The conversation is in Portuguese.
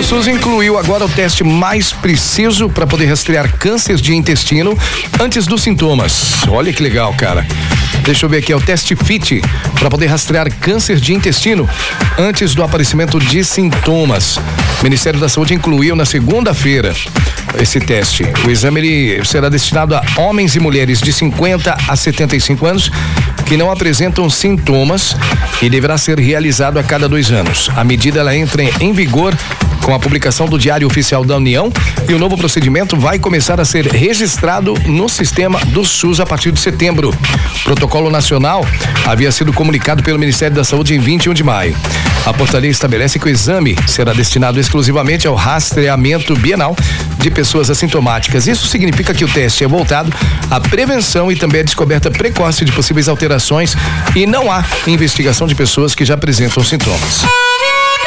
SUS incluiu agora o teste mais preciso para poder rastrear cânceres de intestino antes dos sintomas. Olha que legal, cara. Deixa eu ver aqui, é o teste FIT, para poder rastrear câncer de intestino antes do aparecimento de sintomas. O Ministério da Saúde incluiu na segunda-feira esse teste. O exame ele será destinado a homens e mulheres de 50 a 75 anos que não apresentam sintomas e deverá ser realizado a cada 2 anos. A medida ela entra em vigor com a publicação do Diário Oficial da União e o novo procedimento vai começar a ser registrado no sistema do SUS a partir de setembro. O protocolo nacional havia sido comunicado pelo Ministério da Saúde em 21 de maio. A portaria estabelece que o exame será destinado exclusivamente ao rastreamento bienal de pessoas assintomáticas. Isso significa que o teste é voltado à prevenção e também à descoberta precoce de possíveis alterações e não há investigação de pessoas que já apresentam sintomas.